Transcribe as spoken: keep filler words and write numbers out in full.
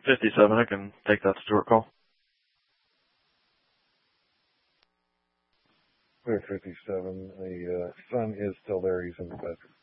fifty-seven, I can take that Stuart call. Clear fifty-seven. The uh, son is still there. He's in the bedroom.